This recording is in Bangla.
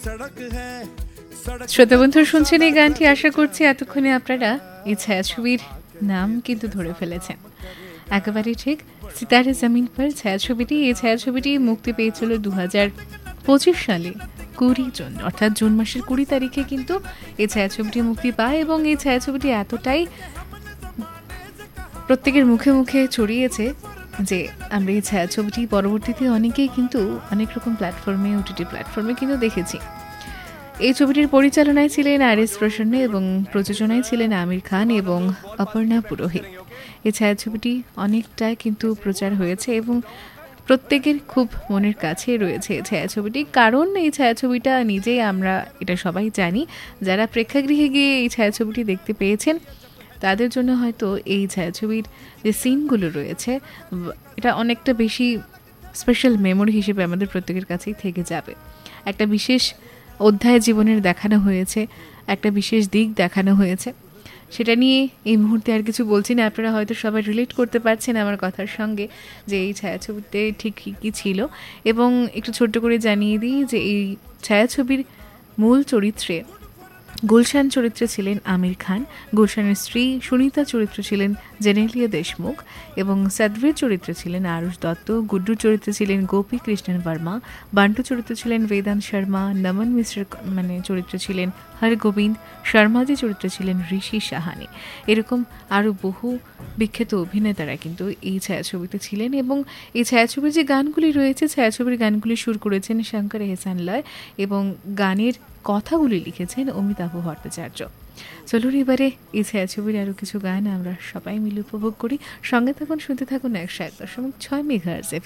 শ্রোতা বন্ধু শুনছেন এই গানটি, আশা করছি এতক্ষণে আপনারা এই ছায়াছবির নাম কিন্তু ধরে ফেলেছেন। একেবারেই ঠিক, সিতারে জমিন পর ছায়াছবিটি। এই ছায়াছবিটি মুক্তি পেয়েছিল 2025 সালে 20 জুন, অর্থাৎ জুন মাসের 20 তারিখে কিন্তু এই ছায়াছবিটি মুক্তি পায় এবং এই ছায়াছবিটি এতটাই প্রত্যেকের মুখে মুখে ছড়িয়েছে যে আমরা এই ছায়াছবিটি পরবর্তীতে অনেকেই কিন্তু অনেক রকম প্ল্যাটফর্মে, ওটিটি প্ল্যাটফর্মে কিন্তু দেখেছি। এই ছবিটির পরিচালনায় ছিলেন আর.এস. প্রসন্ন এবং প্রযোজনায় ছিলেন আমির খান এবং অপর্ণা পুরোহিত। এই ছায়াছবিটি অনেকটাই কিন্তু প্রচার হয়েছে এবং প্রত্যেকের খুব মনের কাছে রয়েছে এই ছায়াছবিটি, কারণ এই ছায়াছবিটা নিজেই আমরা এটা সবাই জানি, যারা প্রেক্ষাগৃহে গিয়ে এই ছায়াছবিটি দেখতে পেয়েছেন তাদের জন্য হয়তো এই ছায়াছবির যে সিনগুলো রয়েছে এটা অনেকটা বেশি স্পেশাল মেমোরি হিসেবে আমাদের প্রত্যেকের কাছেই থেকে যাবে। একটা বিশেষ অধ্যায় জীবনের দেখানো হয়েছে, একটা বিশেষ দিক দেখানো হয়েছে। সেটা নিয়ে এই মুহূর্তে আর কিছু বলছি না, আপনারা হয়তো সবাই রিলেট করতে পারছেন আমার কথার সঙ্গে যে এই ছায়াছবিতে ঠিক কী কী ছিল। এবং একটু ছোট্ট করে জানিয়ে দিই যে এই ছায়াছবির মূল চরিত্রে গুলশান চরিত্রে ছিলেন আমির খান, গুলশানের স্ত্রী সুনিতা চরিত্রে ছিলেন জেনেলিয়া দেশমুখ এবং সাদভীর চরিত্রে ছিলেন আরুষ দত্ত, গুড্ডু চরিত্রে ছিলেন গোপী কৃষ্ণন বর্মা, বান্টু চরিত্রে ছিলেন বেদান্ত শর্মা, নমন মিশ্র চরিত্রে ছিলেন হরগোবিন্দ, শর্মাজি চরিত্রে ছিলেন ঋষি সাহানি। এরকম আরও বহু বিখ্যাত অভিনেতারা কিন্তু এই ছায়াছবিতে ছিলেন এবং এই ছায়াছবির যে গানগুলি রয়েছে, ছায়াছবির গানগুলি সুর করেছেন শঙ্কর এহসান লয় এবং গানের কথাগুলি লিখেছেন অমিতাভ ভট্টাচার্য। চলুন এবারে এই ছায়াছবির আরও কিছু গান আমরা সবাই মিলে উপভোগ করি। সঙ্গে থাকুন, শুনতে থাকুন 101.6 মেগাহার্টজ।